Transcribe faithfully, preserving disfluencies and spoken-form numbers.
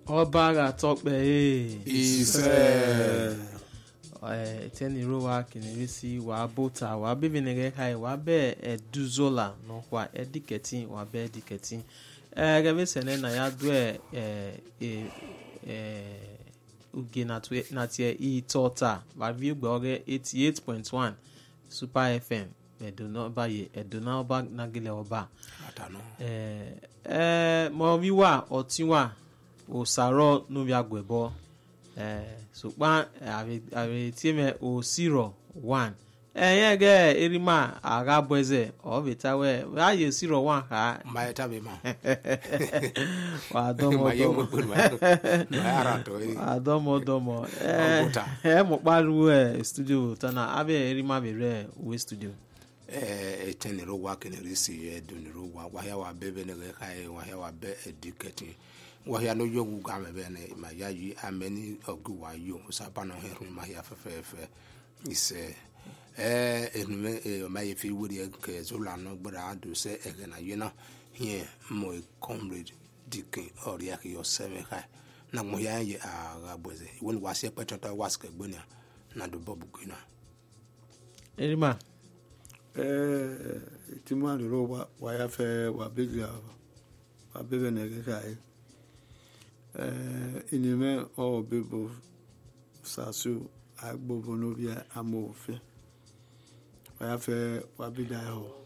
Obaga talk be Ise eh teni ro wa kinirisi wa bota wa bivinege kai wa be eduzola no kwa ediketin wa be ediketin eh gave sene na ya do eh eh eh uge na twe na tie e tota ba view gbe oge eighty-eight point one Super F M edona ba ye edona oba nagile oba atano eh eh mo wiwa otinwa osaro no bi agwebo eh so pa ave ave time o zero one eh yege erima aga boeze o betawe wa ye zero one ha mai tabe ma wa domo domo wa domo domo eh eh mo paru eh studio tana ave erima bere we studio eh etenero wa kenerisi eduniro wa wa ya wa bebe ne kai wa ya wa be educating wa ya no yogu ga me be ne ma ya yi ameni ogu wa yo sa pa no heru ma ya fefefe ise eh enume e ma ye fi wuri ke zola no gbara do se e na yina here mo comrade dikin oria ki yo seme kai na mo ya ye a ga boze won wa se petata waska gbonia na do bobu gina erima eh timani ro wa wa ya fe wa bigla wa bebe ne kai eh inime o bebo sasu agbo bonobia amofe wa ya fe wa bidai ho